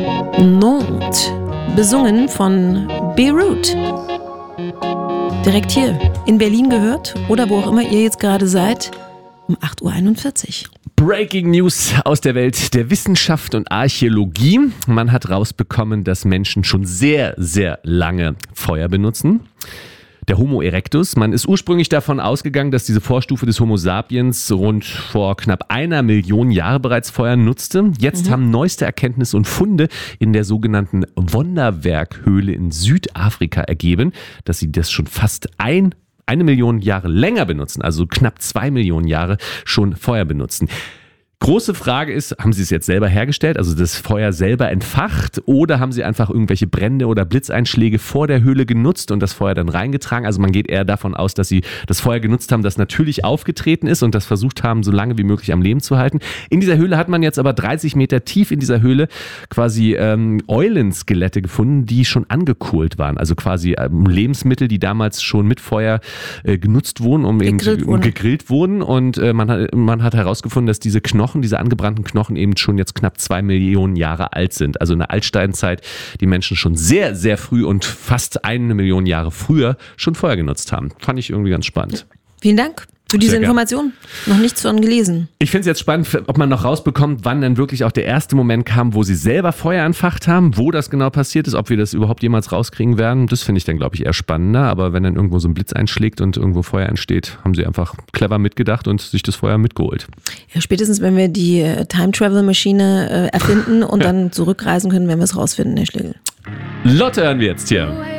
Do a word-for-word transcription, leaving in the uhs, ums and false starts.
Nantes, besungen von Beirut. Direkt hier in Berlin gehört oder wo auch immer ihr jetzt gerade seid, um acht Uhr einundvierzig. Breaking News aus der Welt der Wissenschaft und Archäologie. Man hat rausbekommen, dass Menschen schon sehr, sehr lange Feuer benutzen. Der Homo erectus. Man ist ursprünglich davon ausgegangen, dass diese Vorstufe des Homo sapiens rund vor knapp einer Million Jahre bereits Feuer nutzte. Jetzt mhm. haben neueste Erkenntnisse und Funde in der sogenannten Wonderwerkhöhle in Südafrika ergeben, dass sie das schon fast ein, eine Million Jahre länger benutzen, also knapp zwei Millionen Jahre schon Feuer benutzen. Große Frage ist, haben Sie es jetzt selber hergestellt, also das Feuer selber entfacht, oder haben Sie einfach irgendwelche Brände oder Blitzeinschläge vor der Höhle genutzt und das Feuer dann reingetragen? Also man geht eher davon aus, dass Sie das Feuer genutzt haben, das natürlich aufgetreten ist und das versucht haben, so lange wie möglich am Leben zu halten. In dieser Höhle hat man jetzt aber dreißig Meter tief in dieser Höhle quasi ähm, Eulenskelette gefunden, die schon angekohlt waren. Also quasi ähm, Lebensmittel, die damals schon mit Feuer äh, genutzt wurden, um gegrillt eben wurden. gegrillt wurden. Und äh, man, hat, man hat herausgefunden, dass diese Knochen diese angebrannten Knochen eben schon jetzt knapp zwei Millionen Jahre alt sind. Also in der Altsteinzeit die Menschen schon sehr, sehr früh und fast eine Million Jahre früher schon Feuer genutzt haben. Fand ich irgendwie ganz spannend. Vielen Dank für diese Sehr Information. Noch nichts von gelesen. Ich finde es jetzt spannend, ob man noch rausbekommt, wann dann wirklich auch der erste Moment kam, wo sie selber Feuer entfacht haben, wo das genau passiert ist, ob wir das überhaupt jemals rauskriegen werden. Das finde ich dann, glaube ich, eher spannender. Aber wenn dann irgendwo so ein Blitz einschlägt und irgendwo Feuer entsteht, haben sie einfach clever mitgedacht und sich das Feuer mitgeholt. Ja, spätestens, wenn wir die äh, Time-Travel-Maschine äh, erfinden und dann zurückreisen können, werden wir es rausfinden, Herr Schlegel. Lotte hören wir jetzt hier.